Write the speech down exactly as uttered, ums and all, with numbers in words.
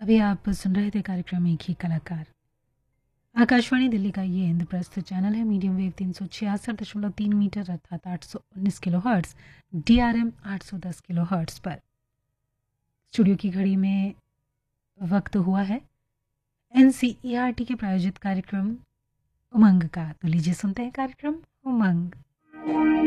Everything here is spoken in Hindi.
अभी आप सुन रहे थे कार्यक्रम एक ही कलाकार। आकाशवाणी दिल्ली का ये इंद्रप्रस्थ चैनल है। मीडियम वेव तीन सौ छियासठ दशमलव तीन मीटर अर्थात आठ सौ उन्नीस kilo hertz, D R M आठ सौ दस किलो हर्ट्स पर। स्टूडियो की घड़ी में वक्त हुआ है N C E R T के प्रायोजित कार्यक्रम उमंग का। तो लीजिए सुनते हैं कार्यक्रम उमंग।